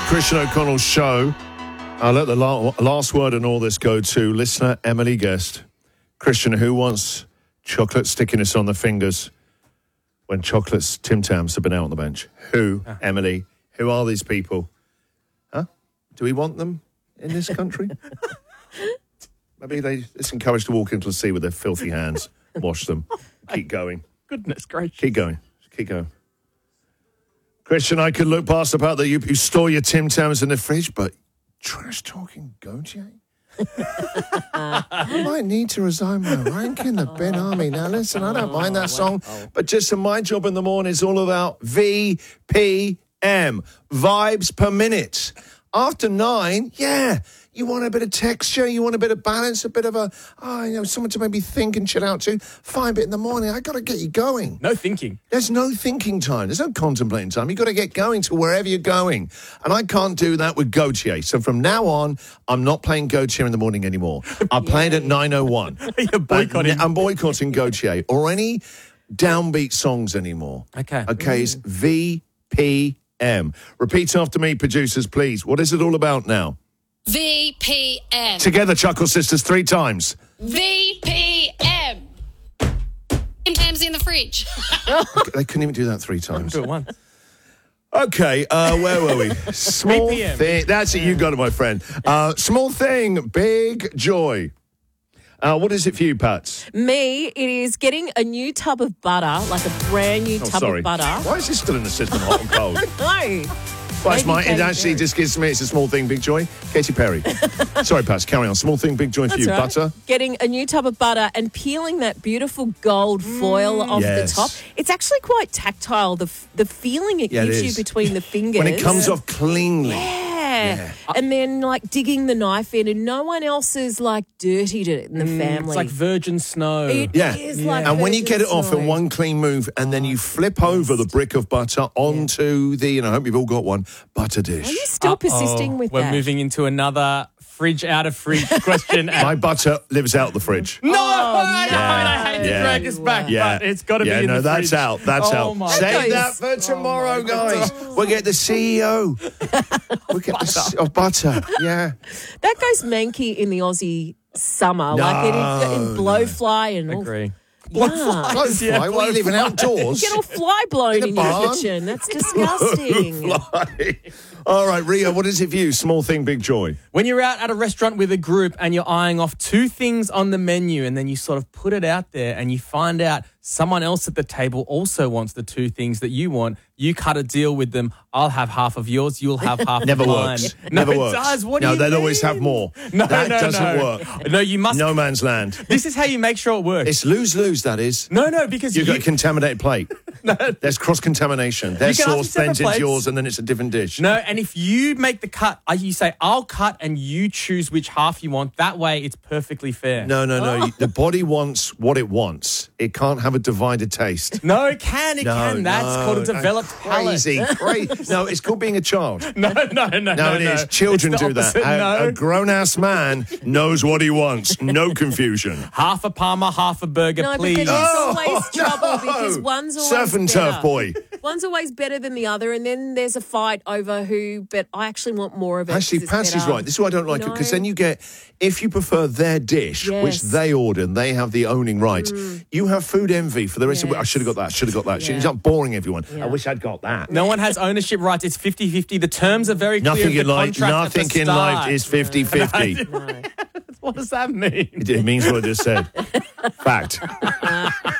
Christian O'Connell's show. I'll let the last word on all this go to listener Emily Guest. Christian, who wants chocolate stickiness on the fingers when chocolates Tim Tams have been out on the bench? Who, Emily? Who are these people? Huh? Do we want them in this country? Maybe they just encouraged to walk into the sea with their filthy hands, wash them, keep going. Goodness gracious. Keep going. Keep going. Christian, I could look past the part that you store your Tim Tams in the fridge, but trash talking Gautier? I might need to resign my rank in the Ben Army. Now, listen, I don't mind that song, but just my job in the morning is all about VPM, vibes per minute. After 9, you want a bit of texture, you want a bit of balance, a bit of someone to maybe think and chill out to. Fine, but in the morning, I got to get you going. No thinking. There's no thinking time. There's no contemplating time. You got to get going to wherever you're going. And I can't do that with Gautier. So from now on, I'm not playing Gautier in the morning anymore. I'm playing at 9:01. You're boycotting. I'm boycotting Gautier or any downbeat songs anymore. Okay. Okay, it's VPM. Repeat after me, producers, please. What is it all about now? VPM. Together, Chuckle Sisters, 3 times. VPM. Tim Tams in the fridge. They couldn't even do that 3 times. Do it once. Okay, where were we? Small 3 p.m. thing. That's it, you got it, my friend. Small thing, big joy. What is it for you, Pats? Me, it is getting a new tub of butter, like a brand new tub of butter. Why is this still in the system, hot and cold? No. Well, it Katy actually Perry. just gives me, it's a small thing, big joy. Katy Perry. Sorry, Pats, carry on. Small thing, big joy for you. That's right. Butter. Getting a new tub of butter and peeling that beautiful gold foil off Yes. the top. It's actually quite tactile, the feeling it Yeah, it gives you is. between the fingers. When it comes off cleanly. Yeah. And then, like, digging the knife in, and no one else has, like, dirtied it in the family. It's like virgin snow. It Yeah. is like And when you virgin get it off in snow. one clean move and then you flip over the brick of butter onto the, and I hope you've all got one, butter dish. Are you still persisting with We're that? moving into another fridge out of fridge question. My butter lives out the fridge. No, I hate to Yeah. drag this back, Yeah, but it's got to be in no, the that's fridge. out. That's Oh out. my Save that goodness. for tomorrow, guys. We'll get the CEO. We'll get the butter. Yeah. That goes manky in the Aussie summer. Like in blowfly and all. Agree. Yeah. Blowfly? What, are you living outdoors? Get all fly blown In a in your barn? kitchen. That's disgusting. Blowfly. All right, Ria, what is it for you? Small thing, big joy. When you're out at a restaurant with a group and you're eyeing off 2 things on the menu and then you sort of put it out there and you find out someone else at the table also wants the 2 things that you want, you cut a deal with them. I'll have half of yours, you'll have half Never of mine. works. No, Never it works. does. What do No, you they'll mean? always have more. No, that no, doesn't no. work. No, you must. No man's land. This is how you make sure it works. It's lose-lose, that is. No, because You've got a contaminated plate. There's cross-contamination. Their You can ask sauce for separate blends into plates. yours and then it's a different dish. No, and if you make the cut, you say, I'll cut and you choose which half you want. That way it's perfectly fair. No. The body wants what it wants. It can't have a divided taste. No, it can. It can. That's called a developed palate. Crazy. No, it's called being a child. No, No, it is. Children It's the do that. opposite, A grown-ass man knows what he wants. No confusion. Half a Parma, half a burger, No, please. because it's always trouble no. because one's always Surf and better. turf, boy. One's always better than the other, and then there's a fight over who, but I actually want more of it. Actually, 'cause it's Patsy's better. right. This is why I don't like it, because know? then you get, if you prefer their dish, which Yes. they order and they have the owning right, you have food envy for the rest of it. I Yes. should have got that, should have got that. Yeah. It's not boring everyone. Yeah. I wish I'd got that. No one has ownership rights. It's 50-50. The terms are very clear. Nothing the in life, contract at the nothing in start. life is 50-50. What does that mean? It means what I just said. Fact.